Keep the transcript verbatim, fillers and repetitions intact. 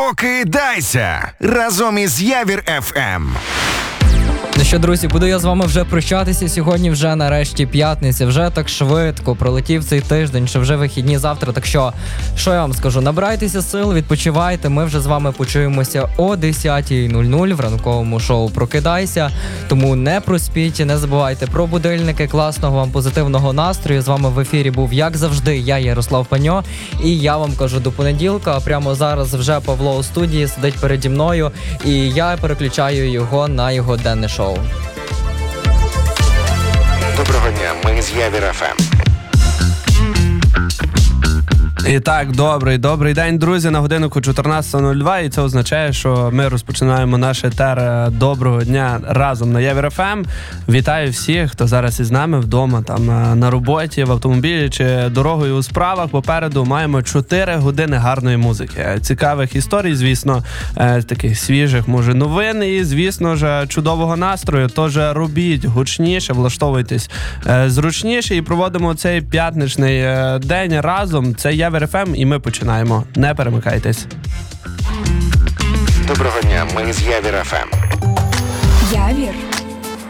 Прокидайся разом із Явір еф ем. Ну що, друзі, буду я з вами вже прощатися. Сьогодні вже нарешті п'ятниця, вже так швидко пролетів цей тиждень, що вже вихідні завтра. Так що, що я вам скажу, набирайтеся сил, відпочивайте. Ми вже з вами почуємося о десятій нуль нуль в ранковому шоу «Прокидайся». Тому не проспіть, не забувайте про будильники, класного вам позитивного настрою. З вами в ефірі був, як завжди, я, Ярослав Паньо. І я вам кажу до понеділка. Прямо зараз вже Павло у студії сидить переді мною. І я переключаю його на його денне шоу. Доброго дня, ми з Явір еф ем. І так, добрий, добрий день, друзі, на годиннику чотирнадцята нуль два, і це означає, що ми розпочинаємо наш етер доброго дня разом на Явір еф ем. Вітаю всіх, хто зараз із нами вдома, там на роботі, в автомобілі чи дорогою у справах. Попереду маємо чотири години гарної музики, цікавих історій, звісно, таких свіжих, може, новин і, звісно ж, чудового настрою. Тож робіть гучніше, влаштовуйтесь зручніше і проводимо цей п'ятничний день разом. Це Явір еф ем, і ми починаємо. Не перемикайтесь. Доброго дня, ми з Явір еф ем. Явір